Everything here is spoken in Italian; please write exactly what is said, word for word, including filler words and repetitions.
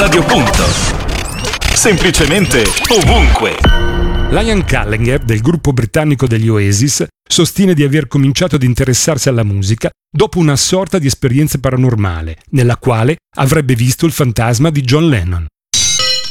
Radio Punto. Semplicemente ovunque. Liam Gallagher, del gruppo britannico degli Oasis, sostiene di aver cominciato ad interessarsi alla musica dopo una sorta di esperienza paranormale, nella quale avrebbe visto il fantasma di John Lennon.